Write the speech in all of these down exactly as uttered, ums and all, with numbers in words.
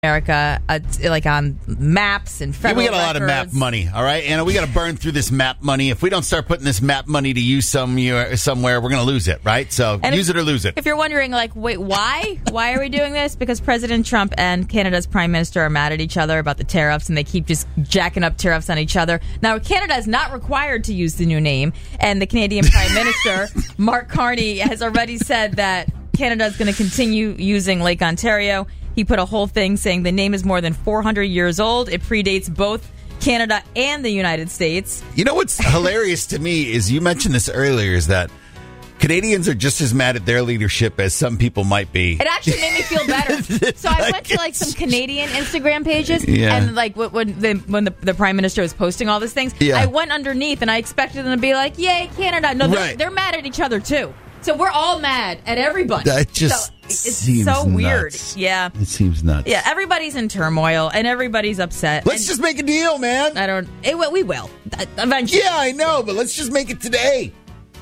America, uh, like on maps and federal yeah, we got a lot of records. map money, all right? Anna, we got to burn through this map money. If we don't start putting this map money to use some, somewhere, we're going to lose it, right? So And use if, it or lose it. If you're wondering, like, wait, why? Why are we doing this? Because President Trump and Canada's Prime Minister are mad at each other about the tariffs, and they keep just jacking up tariffs on each other. Now, Canada is not required to use the new name, and the Canadian Prime Minister, Mark Carney, has already said that Canada is going to continue using Lake Ontario. He put a whole thing saying the name is more than four hundred years old. It predates both Canada and the United States. You know what's hilarious to me is you mentioned this earlier is that Canadians are just as mad at their leadership as some people might be. It actually made me feel better. So I went to like some Canadian Instagram pages, Yeah. and like when the, when the, the Prime Minister was posting all these things, Yeah. I went underneath and I expected them to be like, "Yay, Canada!" No, they're, Right. they're mad at each other too. So we're all mad at everybody. That just so it's seems so weird. nuts. Yeah, It seems nuts. yeah. Everybody's in turmoil and everybody's upset. Let's And just make a deal, man. I don't. It, we will Uh, eventually. Yeah, I know, but let's just make it today.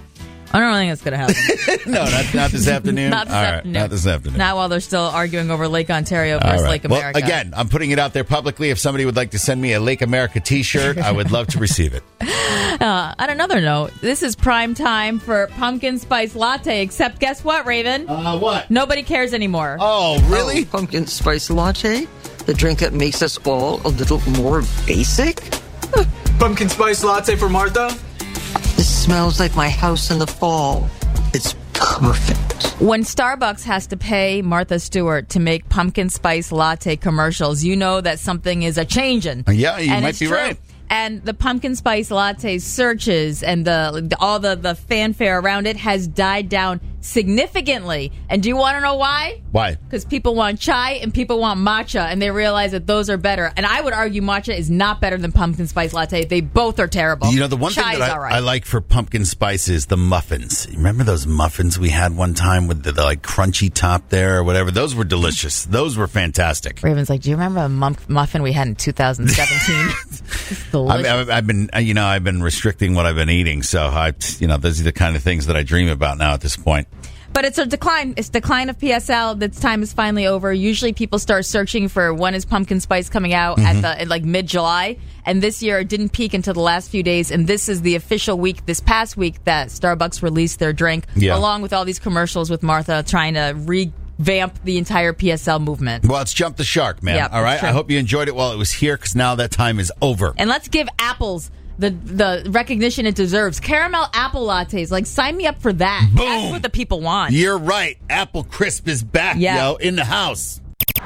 I don't think it's going to happen. No, not, not this afternoon. Not this All right, afternoon. not this afternoon. Not while they're still arguing over Lake Ontario versus All right. Lake America. Well, again, I'm putting it out there publicly. If somebody would like to send me a Lake America T-shirt, I would love to receive it. Uh, on another note, this is prime time for pumpkin spice latte, except guess what, Raven? Uh, what? Nobody cares anymore. Oh, really? Oh, pumpkin spice latte? The drink that makes us all a little more basic? Pumpkin spice latte for Martha? This smells like my house in the fall. It's perfect. When Starbucks has to pay Martha Stewart to make pumpkin spice latte commercials, you know that something is a changin'. Yeah, you And might it's be true. right. And the pumpkin spice latte searches and the, the all the, the fanfare around it has died down significantly. And do you want to know why? Why? Because people want chai and people want matcha, and they realize that those are better. And I would argue matcha is not better than pumpkin spice latte. They both are terrible. You know, the one Chai thing is that I, all right. I like for pumpkin spice is the muffins. You remember those muffins we had one time with the, the like crunchy top there or whatever? Those were delicious. Those were fantastic. Raven's like, do you remember a mum- muffin we had in two thousand seventeen? It's delicious. I've, I've, I've been, you know, I've been restricting what I've been eating. So I, you know, those are the kind of things that I dream about now at this point. But it's a decline. It's decline of P S L. This time is finally over. Usually people start searching for when is pumpkin spice coming out Mm-hmm. at the in like mid-July. And this year it didn't peak until the last few days. And this is the official week, this past week, that Starbucks released their drink, Yeah. along with all these commercials with Martha trying to revamp the entire P S L movement. Well, it's jumped the shark, man. Yep, All right. it's true. I hope you enjoyed it while it was here because now that time is over. And let's give apples the the recognition it deserves. Caramel apple lattes. Like, sign me up for that. Boom. That's what the people want. You're right. Apple Crisp is back, Yeah. yo, in the house.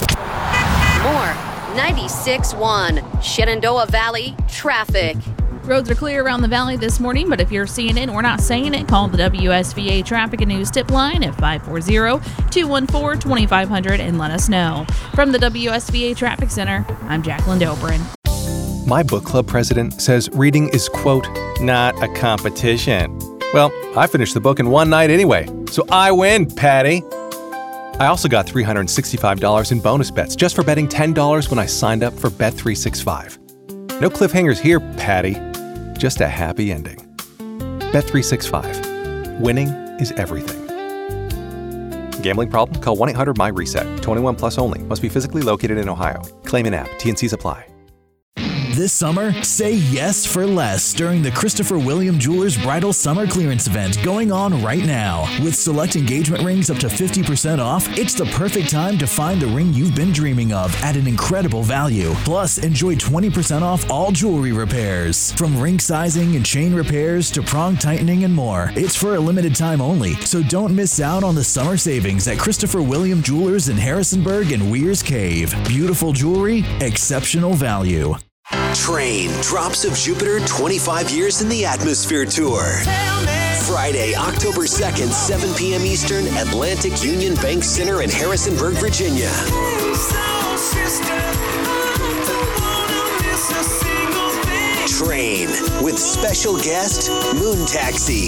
More ninety-six point one Shenandoah Valley traffic. Roads are clear around the valley this morning, but if you're seeing it and we're not saying it, call the W S V A Traffic and News tip line at five four zero, two one four, two five zero zero and let us know. From the W S V A Traffic Center, I'm Jacqueline Dobrin. My book club president says reading is, quote, not a competition. Well, I finished the book in one night anyway, so I win, Patty. I also got three hundred sixty-five dollars in bonus bets just for betting ten dollars when I signed up for Bet three sixty-five. No cliffhangers here, Patty. Just a happy ending. Bet three sixty-five. Winning is everything. Gambling problem? Call one eight hundred M Y reset. twenty-one plus only. Must be physically located in Ohio. Claim in app. T N Cs apply. This summer, say yes for less during the Christopher William Jewelers Bridal Summer Clearance Event going on right now. With select engagement rings up to fifty percent off, it's the perfect time to find the ring you've been dreaming of at an incredible value. Plus, enjoy twenty percent off all jewelry repairs. From ring sizing and chain repairs to prong tightening and more. It's for a limited time only, so don't miss out on the summer savings at Christopher William Jewelers in Harrisonburg and Weir's Cave. Beautiful jewelry, exceptional value. Train Drops of Jupiter twenty-five Years in the Atmosphere Tour. Friday, October second, seven p.m. Eastern, Atlantic Union Bank Center in Harrisonburg, Virginia. Train with special guest Moon Taxi.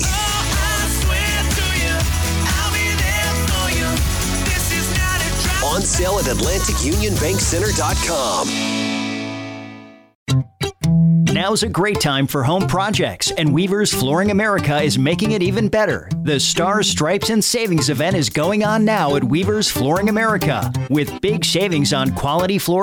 On sale at Atlantic Union Bank Center dot com. Now's a great time for home projects, and Weaver's Flooring America is making it even better. The Stars, Stripes, and Savings event is going on now at Weaver's Flooring America, with big savings on quality floor